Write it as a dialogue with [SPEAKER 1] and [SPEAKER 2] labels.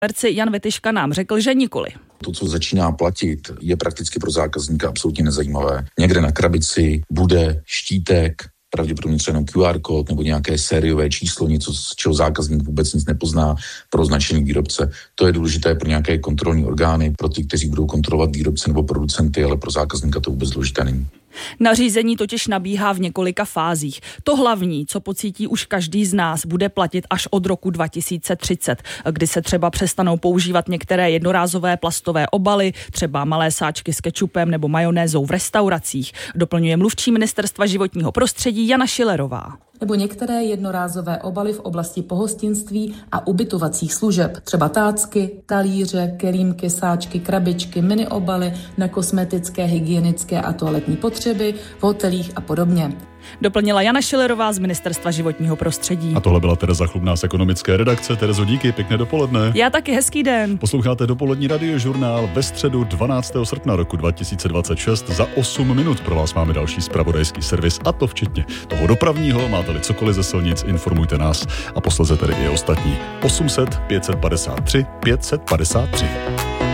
[SPEAKER 1] Jan Vetyška nám řekl, že nikoli.
[SPEAKER 2] To, co začíná platit, je prakticky pro zákazníka absolutně nezajímavé. Někde na krabici bude štítek, pravděpodobně třeba jenom QR kód nebo nějaké sériové číslo, něco, z čeho zákazník vůbec nic nepozná pro označení výrobce. To je důležité pro nějaké kontrolní orgány, pro ty, kteří budou kontrolovat výrobce nebo producenty, ale pro zákazníka to vůbec důležité není.
[SPEAKER 1] Nařízení totiž nabíhá v několika fázích. To hlavní, co pocítí už každý z nás, bude platit až od roku 2030, kdy se třeba přestanou používat některé jednorázové plastové obaly, třeba malé sáčky s kečupem nebo majonézou v restauracích, doplňuje mluvčí Ministerstva životního prostředí Jana Schillerová.
[SPEAKER 3] Nebo některé jednorázové obaly v oblasti pohostinství a ubytovacích služeb, třeba tácky, talíře, kelímky, sáčky, krabičky, mini obaly na kosmetické, hygienické a toaletní potřeby v hotelích a podobně.
[SPEAKER 1] Doplnila Jana Schillerová z Ministerstva životního prostředí.
[SPEAKER 4] A tohle byla Tereza Chlubná z ekonomické redakce. Terezo, díky, pěkné dopoledne.
[SPEAKER 1] Já taky, hezký den.
[SPEAKER 4] Posloucháte dopolední radiožurnál ve středu 12. srpna roku 2026. Za 8 minut pro vás máme další zpravodajský servis, a to včetně toho dopravního. Máte-li cokoliv ze silnic, informujte nás a posléze tedy i ostatní. 800 553 553.